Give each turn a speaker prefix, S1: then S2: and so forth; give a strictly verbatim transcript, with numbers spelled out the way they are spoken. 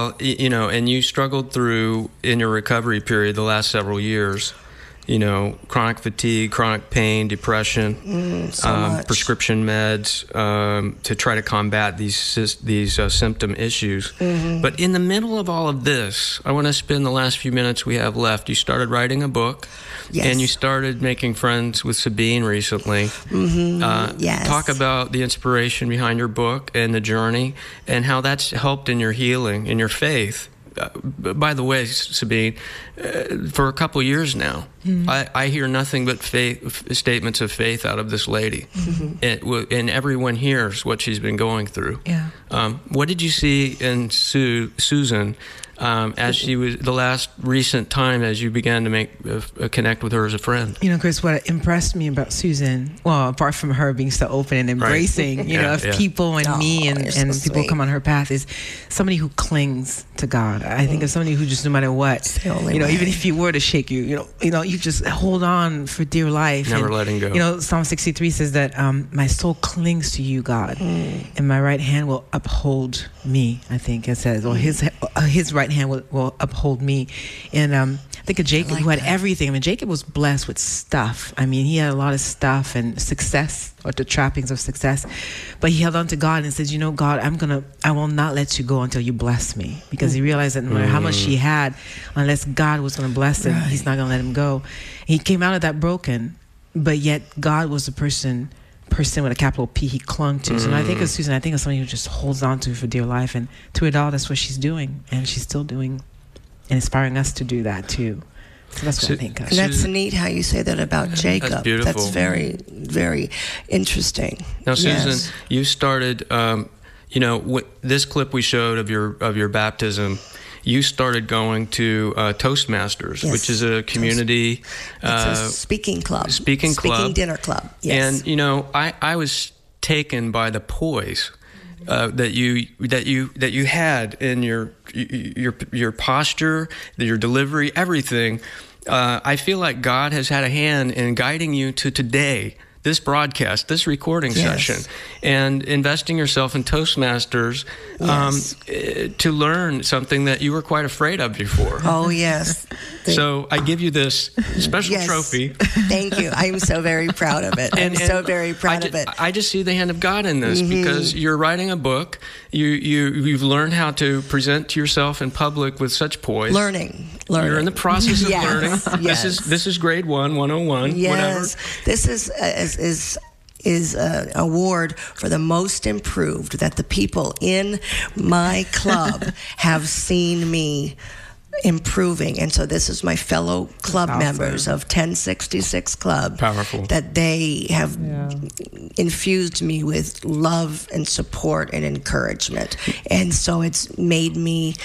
S1: Well, you know, and you struggled through in your recovery period the last several years. You know, chronic fatigue, chronic pain, depression,
S2: mm, so
S1: um,
S2: much.
S1: prescription meds um, to try to combat these these uh, symptom issues.
S2: Mm-hmm.
S1: But in the middle of all of this, I want to spend the last few minutes we have left. You started writing a book,
S2: yes.
S1: and you started making friends with Sabine recently.
S2: Mm-hmm. Uh, yes.
S1: Talk about the inspiration behind your book and the journey, and how that's helped in your healing, in your faith. Uh, by the way, Sabine, uh, for a couple years now, mm-hmm. I, I hear nothing but faith, statements of faith out of this lady. Mm-hmm. and, and everyone hears what she's been going through.
S3: Yeah.
S1: Um, what did you see in Sue, Susan um, as she was, the last recent time as you began to make uh, connect with her as a friend?
S3: You know, Chris, what impressed me about Susan, well, apart from her being so open and embracing, right. you yeah, know, of yeah. people and
S2: oh,
S3: me and, and
S2: so
S3: people
S2: sweet.
S3: come on her path, is somebody who clings to God. I think of somebody who just, no matter what, you know,
S2: way.
S3: even if he were to shake you, you know, you know, you just hold on for dear life.
S1: Never
S3: and,
S1: letting go.
S3: You know, Psalm sixty-three says that um, my soul clings to you, God, mm. and my right hand will uphold me. I think it says, or his uh, his right hand will, will uphold me. And um, I think of Jacob, like who had that. everything. I mean, Jacob was blessed with stuff. I mean, he had a lot of stuff and success, or the trappings of success, but he held on to God and said, you know, God, I'm gonna, I will not let you go until you bless me, because mm. he realized that no matter mm. how much he had, unless God was gonna bless him, right. he's not gonna let him go. He came out of that broken, but yet God was the person person with a capital P he clung to. Mm. So when I think of Susan, I think of somebody who just holds on to for dear life, and to it all, that's what she's doing, and she's still doing, and inspiring us to do that too. So that's what so, I think of.
S2: And that's neat how you say that about Jacob.
S1: That's beautiful.
S2: That's very, very interesting.
S1: Now, Susan,
S2: yes.
S1: you started, um, you know, w- this clip we showed of your of your baptism, you started going to uh, Toastmasters,
S2: yes.
S1: which is a community
S2: Toast, uh, it's a speaking club,
S1: speaking club,
S2: speaking dinner club. Yes.
S1: And you know, I, I was taken by the poise uh, that you that you that you had in your your your posture, your delivery, everything. Uh, I feel like God has had a hand in guiding you to today. This broadcast, this recording
S2: yes.
S1: session, and investing yourself in Toastmasters
S2: yes.
S1: um, to learn something that you were quite afraid of before.
S2: Oh, yes.
S1: So I give you this special
S2: yes.
S1: trophy.
S2: Thank you. I'm so very proud of it. I'm and, and so very proud
S1: I
S2: of it.
S1: I just see the hand of God in this
S2: mm-hmm.
S1: because you're writing a book. You, you, you've learned how to present to yourself in public with such poise.
S2: Learning. Learning.
S1: You're in the process of
S2: yes.
S1: learning.
S2: Yes.
S1: This is this is grade one, one oh one,
S2: yes.
S1: whatever.
S2: This is uh, is is is an award for the most improved that the people in my club have seen me improving. And so this is my fellow club
S3: awesome.
S2: members of ten sixty-six Club.
S1: Powerful.
S2: That they have yeah. infused me with love and support and encouragement. And so it's made me